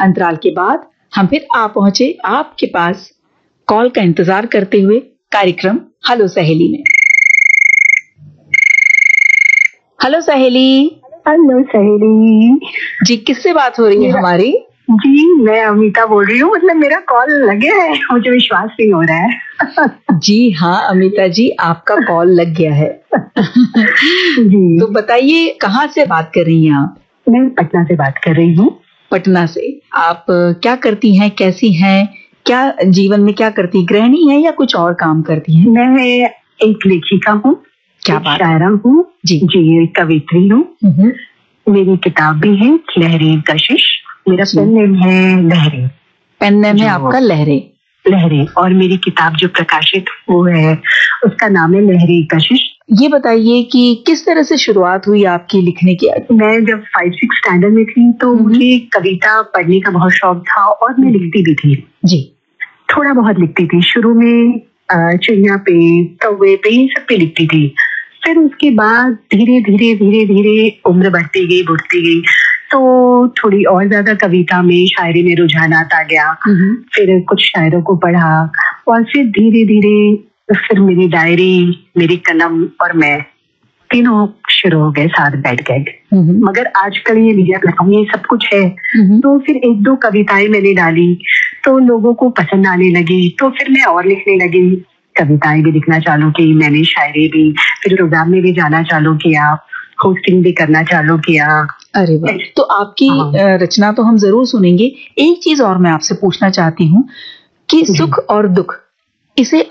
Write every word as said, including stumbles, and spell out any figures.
अंतराल के बाद हम फिर आ पहुंचे आपके पास कॉल का इंतजार करते हुए कार्यक्रम हेलो सहेली में। हेलो सहेली। हेलो सहेली जी, किससे बात हो रही है हमारी? जी, मैं अमिता बोल रही हूँ। मतलब मेरा कॉल लगे है, मुझे विश्वास नहीं हो रहा है। जी हाँ अमिता जी, आपका कॉल लग गया है। जी, तो बताइए कहाँ से बात कर रही हैं आप? मैं पटना से बात कर रही हूँ। पटना से। आप क्या करती हैं, कैसी हैं, क्या जीवन में क्या करती, गृहिणी हैं या कुछ और काम करती हैं? मैं एक लेखिका हूँ, क्या बात, शायरा हूँ जी जी, एक कवित्री हूँ। मेरी किताब भी है लहरें कशिश। मेरा पेन नेम है लहरें। पेन नेम है आपका लहरें? लहरें। और मेरी किताब जो प्रकाशित वो है उसका नाम है लहरें कशिश। ये बताइए कि किस तरह से शुरुआत हुई आपकी लिखने की? मैं जब फाइव सिक्स स्टैंडर्ड में थी तो मुझे कविता पढ़ने का बहुत शौक था और मैं लिखती भी थी। जी, थोड़ा बहुत लिखती थी। शुरू में चिड़िया पे, कौवे पे, इन सब पे लिखती थी। फिर उसके बाद धीरे धीरे धीरे धीरे उम्र बढ़ती गई बढ़ती गई तो थोड़ी और ज्यादा कविता में, शायरी में रुझानात आ गया। फिर कुछ शायरों को पढ़ा और फिर धीरे धीरे फिर मेरी डायरी, मेरी कलम और मैं तीनों शुरू हो गए, साथ बैठ गए। मगर आजकल ये मीडिया प्लेटफॉर्म ये सब कुछ है तो फिर एक दो कविताएं मैंने डाली तो लोगों को पसंद आने लगी। तो फिर मैं और लिखने लगी, कविताएं भी लिखना चालू की मैंने, शायरी भी। फिर प्रोग्राम में भी जाना चालू किया, होस्टिंग भी करना चालू किया। अरे वाह, तो आपकी हाँ। रचना तो हम जरूर सुनेंगे। एक चीज और मैं आपसे पूछना चाहती हूँ कि सुख और दुख, इसे